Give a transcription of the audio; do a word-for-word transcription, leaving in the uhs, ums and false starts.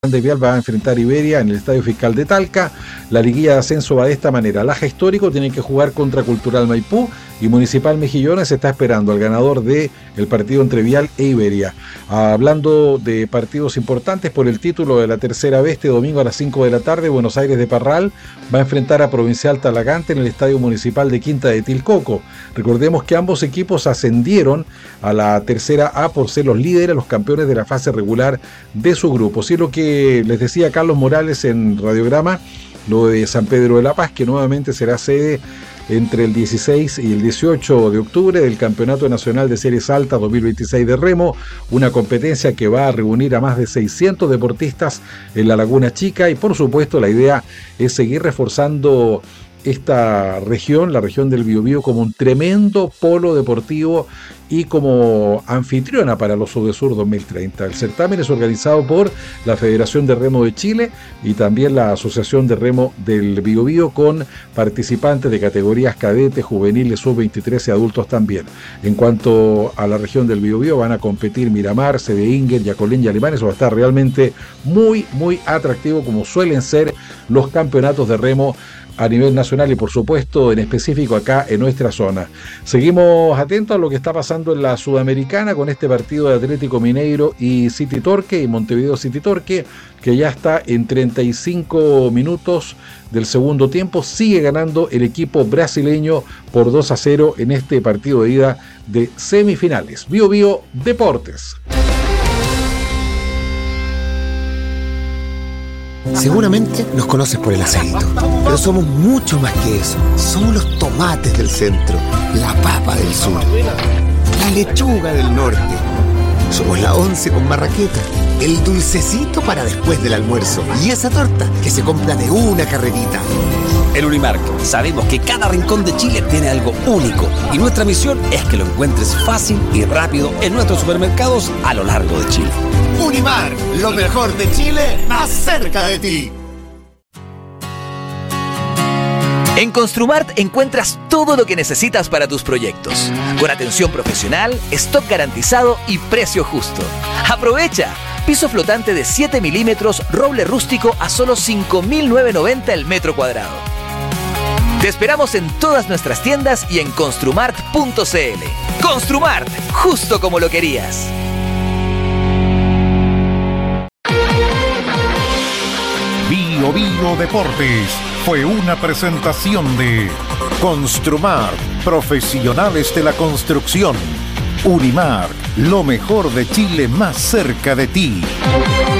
de Vial va a enfrentar Iberia en el Estadio Fiscal de Talca. La liguilla de ascenso va de esta manera. Laja Histórico tiene que jugar contra Cultural Maipú y Municipal Mejillones está esperando al ganador del partido entre Vial e Iberia. Hablando de partidos importantes por el título de la tercera vez, este domingo a las cinco de la tarde, Buenos Aires de Parral va a enfrentar a Provincial Talagante en el Estadio Municipal de Quinta de Tilcoco. Recordemos que ambos equipos ascendieron a la tercera A por ser los líderes, los campeones de la fase regular de su grupo. Sí, lo que les decía Carlos Morales en Radiograma, lo de San Pedro de la Paz, que nuevamente será sede entre el dieciséis y el dieciocho de octubre del Campeonato Nacional de Series Altas dos mil veintiséis de Remo, una competencia que va a reunir a más de seiscientos deportistas en la Laguna Chica y por supuesto la idea es seguir reforzando esta región, la región del Biobío, como un tremendo polo deportivo y como anfitriona para los Sudesur dos mil treinta. El certamen es organizado por la Federación de Remo de Chile y también la Asociación de Remo del Biobío, con participantes de categorías cadetes, juveniles, sub veintitrés y adultos también. En cuanto a la región del Biobío, van a competir Miramar, Sebeínger, Yacolén y Alemán. Eso va a estar realmente muy, muy atractivo, como suelen ser los campeonatos de remo a nivel nacional y por supuesto en específico acá en nuestra zona. Seguimos atentos a lo que está pasando en la Sudamericana con este partido de Atlético Mineiro y City Torque y Montevideo City Torque, que ya está en treinta y cinco minutos del segundo tiempo. Sigue ganando el equipo brasileño por dos a cero en este partido de ida de semifinales. Bio Bio Deportes. Seguramente nos conoces por el aceito, pero somos mucho más que eso. Somos los tomates del centro, la papa del sur, la lechuga del norte. Somos la once con marraqueta, el dulcecito para después del almuerzo y esa torta que se compra de una carrerita. En Unimark sabemos que cada rincón de Chile tiene algo único y nuestra misión es que lo encuentres fácil y rápido en nuestros supermercados a lo largo de Chile. Unimark, lo mejor de Chile, más cerca de ti. En Construmart encuentras todo lo que necesitas para tus proyectos, con atención profesional, stock garantizado y precio justo. ¡Aprovecha! Piso flotante de siete milímetros, roble rústico a solo cinco mil novecientos noventa el metro cuadrado. Te esperamos en todas nuestras tiendas y en construmart punto c l. Construmart, justo como lo querías. Bio Bio Deportes fue una presentación de Construmart, profesionales de la construcción. Unimark, lo mejor de Chile más cerca de ti.